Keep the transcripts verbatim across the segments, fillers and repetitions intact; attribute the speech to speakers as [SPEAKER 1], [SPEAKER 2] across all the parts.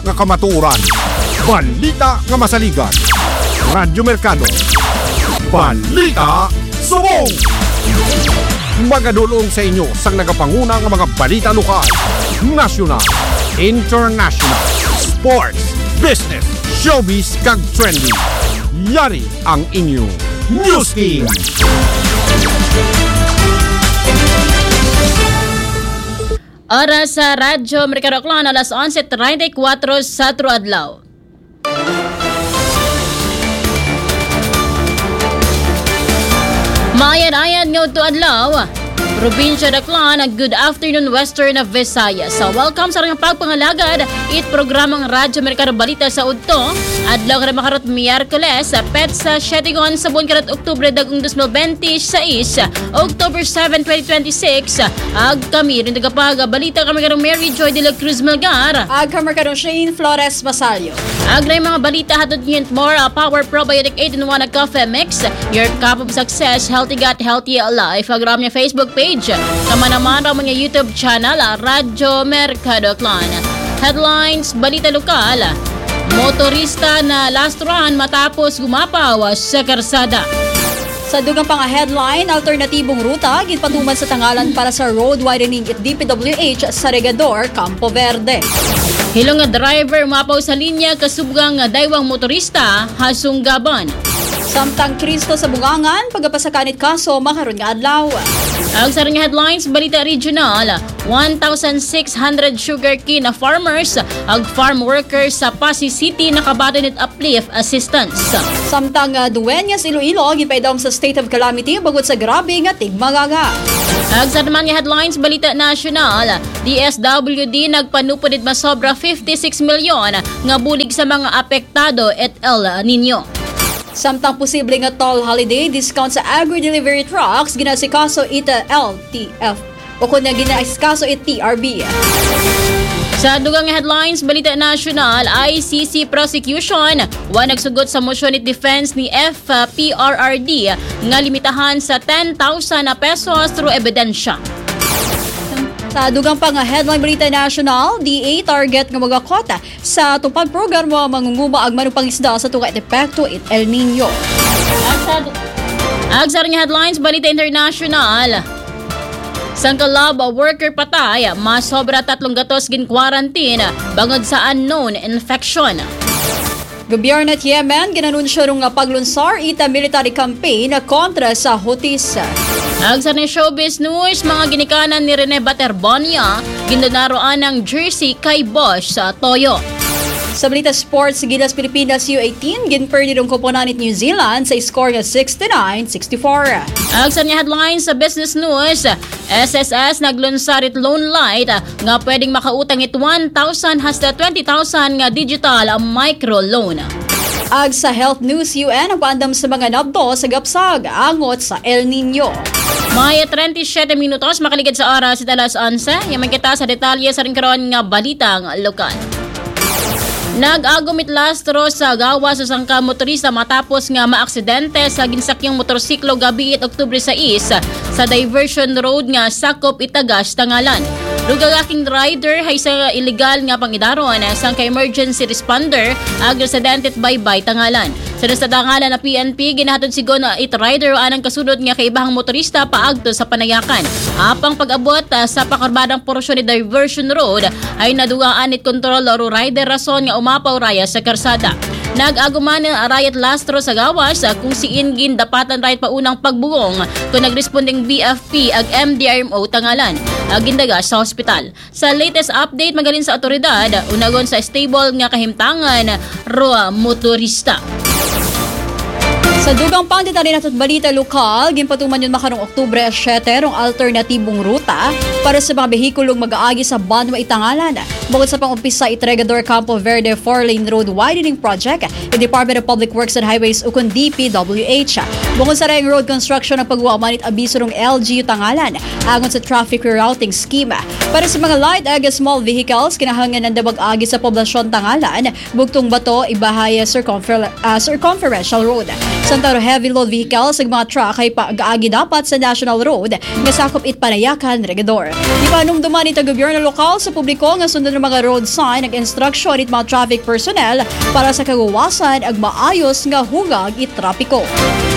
[SPEAKER 1] nga kamatuoran. Balita nga masaligan. Radyo Mercado. Balita Subong! Magadulong sa inyo sang nagapanguna nga mga balita lokal, national, international, sports, business, showbiz kag trending. Yari ang inyong News Team.
[SPEAKER 2] Oras sa Radyo Mercado Clan, alas onse treinta y cuatro sa Truadlaw. Mayan-ayan nga ito adlaw. Probinsya Daklan, good afternoon Western Visayas. So, welcome sa rin pagpangalagad it programang Radyo Mercado Balita sa Udto. Adlaw ka na makarot Miyerkules, pet sa Setigon sa buwan karat Oktubre dagong twenty twenty-six, October seventh, twenty twenty-six. Ag kami rin nagapag balita kami karong Mary Joy de la Cruz Melgar.
[SPEAKER 3] Ag kami karong Shane Flores Basalio.
[SPEAKER 2] Ag na mga balita hatod nyo more uh, Power Probiotic eight in one na Coffee Mix. Your cup of success, healthy gut, healthy life. Ag niya Facebook page. Kama naman ang mga YouTube channel, Radyo Mercado Clan. Headlines, balita lokal. Motorista na last run matapos gumapaw sa karsada.
[SPEAKER 3] Sa dugang pang headline, alternatibong ruta ginpatuman sa tangalan para sa road widening at D P W H sa Regador, Campo Verde.
[SPEAKER 2] Hilong nga driver umapaw sa linya kasubgang daywang motorista hasunggaban.
[SPEAKER 3] Samtang Kristo sa Bungangan, pagkapasakanit kaso makaroon nga adlaw.
[SPEAKER 2] Ang sa ring headlines, balita regional, one thousand six hundred sugarcane na farmers, ag farm workers sa Pasig City nakabato nit uplift assistance.
[SPEAKER 3] Samtang uh, Dueñas Iloilo, gipaidawm sa state of calamity bagot sa grabe nga tigmagaga.
[SPEAKER 2] Ag sa naman nga headlines, balita national, D S W D nagpanupod it masobra fifty-six milyon nga bulig sa mga apektado et El Nino.
[SPEAKER 3] Samtang posible nga toll holiday discount sa agri-delivery trucks ginasikaso ita L T F o kung na ginasikaso it T R B.
[SPEAKER 2] Sa dugang headlines, balita national, I C C prosecution, wa nagsugot sa motion it defense ni F P R R D nga limitahan sa ten thousand pesos through ebidensya.
[SPEAKER 3] Sa dugang pang headline balita national, D A target nga mga kota sa tupad program mo mangunguma ag manupangisda sa tunga epekto it El Nino.
[SPEAKER 2] Ag sa ring headlines, balita international. Sangkalab worker patay, masobra tatlong gatos gin quarantine bangod sa unknown infection.
[SPEAKER 3] Gobyerno at Yemen ginanunsyo nga paglunsar ita military campaign kontra sa Houthis.
[SPEAKER 2] Ag sa showbiz news, mga ginikanan ni Rene Baterbonia, gindonaroan ng jersey kay Bosch sa Toyo.
[SPEAKER 3] Sa balita sports, Gilas Pilipinas U eighteen, ginperdi ng koponanit New Zealand sa score nga sixty-nine sixty-four.
[SPEAKER 2] Ag sa niya headlines sa business news, S S S naglunsarit loan light nga pwedeng makautang it one thousand hasta twenty thousand nga digital micro loan.
[SPEAKER 3] Ag sa health news, U N ang paandam sa mga nabdo sa gapsag angot sa El Nino.
[SPEAKER 2] May thirty-seven minutos makaligid sa oras sa alas onse. Yaman kita sa detalye sa rin karoon nga balitang lokal. Nag-agumit lastro sa gawa sa sangka motorista matapos nga maaksidente sa ginsakyang motorsiklo gabi it Oktubre sais sa diversion road nga sakop Itagas Tangalan. Lugagaking rider hay sa illegal nga pangidaron sang ka-emergency responder ag resident it Baybay Tangalan. Sa nasa tangalan na P N P, ginahatod sigon na it rider anang kasunod nga kaibahang motorista paagto sa panayakan. Apang pag-abot uh, sa pakarbadang porsyon ni diversion road ay nadugaan it control o rider rason nga umapaw raya sa karsada. Nag-aguman ng arayat lastro sa gawas kung si Ingin dapatan rayat pa unang pagbugong kung nagresponding B F P ag M D R M O Tangalan agindaga sa hospital. Sa latest update magalin sa otoridad, unagon sa stable nga kahimtangan roa motorista.
[SPEAKER 3] Sa dugang pang detalye nato balita lokal, ginpatuman yun makarong Oktubre seven rong alternatibong ruta para sa mga behikulong mag-aagi sa Banwa Itangalan. Bukod sa pang-umpisa Itregador Campo Verde four-lane road widening project, yung Department of Public Works and Highways ukon D P W H. Bukod sa rayong road construction ng pagwamanit abiso ng L G U Tangalan agon sa traffic rerouting scheme. Para sa mga light ag small vehicles, kinahanglan ng dabag-agi sa poblasyon Tangalan, bugtong bato ibahaya circumfer- uh, circumferential road. Sa Samtang heavy load vehicles ug mga truck ay pag-agi dapat sa National Road nga sakop it panayakan regador. Di pa numduman ito gobyerno lokal sa publiko nga sundan ng mga road sign ag instruction it mga traffic personnel para sa kagawasan ag maayos nga hugag it trapiko.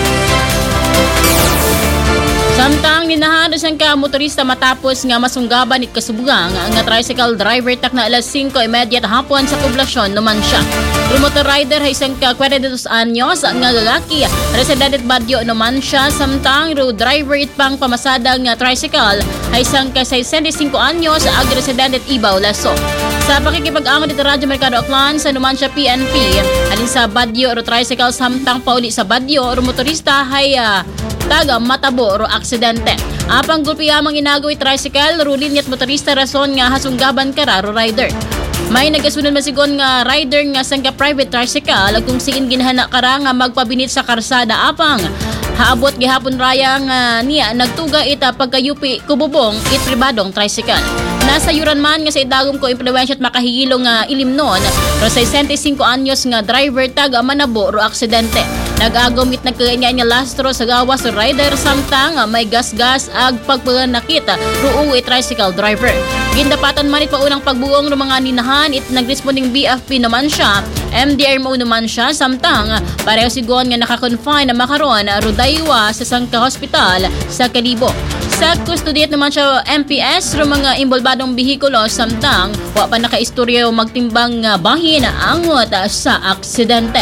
[SPEAKER 2] Samtang ninahanos ang ka motorista matapos nga masunggaban it kasubugang nga tricycle driver tak na alas singko immediate hapon sa poblasyon naman siya. Yung motor rider ay isang ka forty-two anyos nga lalaki, resident Baguio naman siya, samtang road driver it pang pamasada nga tricycle ay isang ka sixty-five anyos ag resident Ibaw Laso. Sa pakikipag-angon dito Radyo Mercado Aklan sa naman siya P N P, alin sa Baguio ro tricycle samtang pauli sa Baguio ro motorista ay uh, taga matabo ro aksidente. Apang gulpi amang inagaw it tricycle ro linyat motorista rason nga hasunggaban kararo rider. May nagasunod masigon nga rider nga sangka private tricycle kung siin ginhana kara nga magpabinit sa karsada apang haabot gihapon raya nga niya nagtuga ita pagkayupi kububong it pribadong tricycle. Nasa yuran man nga sa idagom ko impluwensya at makahigilo nga ilim noon pero sa sixty-five anyos nga driver taga manabo ro aksidente. Nag-agumit na kanya niya lastro sa gawas sa rider samtang may gas-gas ag pagpanakita ruo it tricycle driver. Gindapatan man it paunang pagbuong ng mga ninahan it nag-responding B F P naman siya, M D R mo naman siya samtang pareho sigon nga naka-confine na makaron rodaywa sa Sangka Hospital sa Kalibo. Sa kustodiat naman siya M P S ro mga imbolbadong bihikulo samtang wa pa nakaistorya magtimbang bahin angot sa aksidente.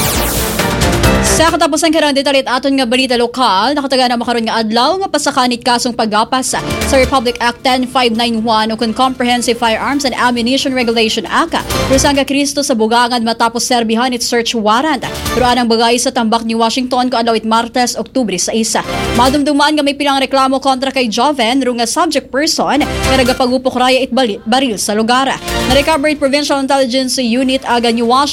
[SPEAKER 3] Sa katapusan karang detalit aton nga balita lokal, nakataga na makaroon nga adlaw nga pasakanit kasong paggapas sa Republic Act ten five ninety-one o kung Comprehensive Firearms and Ammunition Regulation Act. Rusang ka Kristo sa bugangan matapos serbihan it search warrant. Pero anang bagay sa tambak ni Washington ko adlaw it Martes, Oktubre sa isa. Madumdumaan nga may pilang reklamo kontra kay Joven ro nga subject person nga nagapagupok raya it baril sa lugar. Na-recovered Provincial Intelligence Unit aga ni Washington